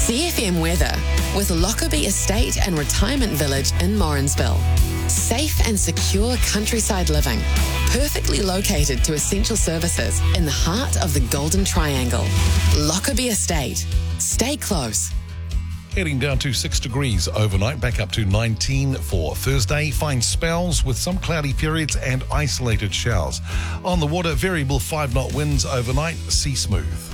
CFM weather with Lockerbie Estate and Retirement Village in Morrinsville. Safe and secure countryside living, perfectly located to essential services in the heart of the Golden Triangle. Lockerbie Estate. Stay close. Heading down to 6 degrees overnight, back up to 19 for Thursday. Fine spells with some cloudy periods and isolated showers. On the water, variable 5-knot winds overnight, sea smooth.